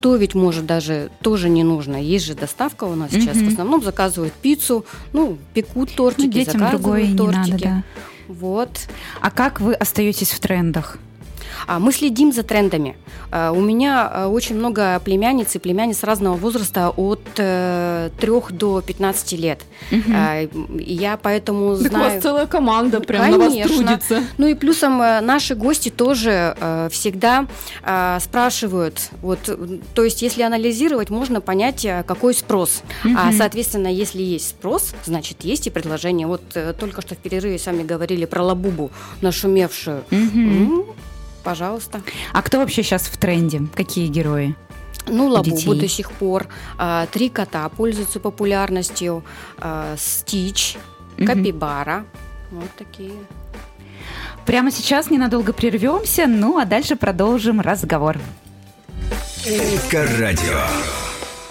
Готовить, может, даже тоже не нужно. Есть же доставка у нас сейчас. В основном заказывают пиццу, пекут тортики, детям заказывают другое не тортики. надо, да. Вот. А как вы остаетесь в трендах? Мы следим за трендами. У меня очень много племянниц и племянниц разного возраста от 3 до 15 лет. Я поэтому знаю... Так у вас целая команда прям на вас трудится. Ну и плюсом наши гости тоже всегда спрашивают. То есть если анализировать, можно понять, какой спрос. Соответственно, если есть спрос, значит, есть и предложение. Только что в перерыве сами говорили про лабубу, нашумевшую. Пожалуйста. А кто вообще сейчас в тренде? Какие герои? Лабубу до сих пор. 3 кота пользуются популярностью. Стич, Капибара. Вот такие. Прямо сейчас ненадолго прервемся, а дальше продолжим разговор. Эко-радио.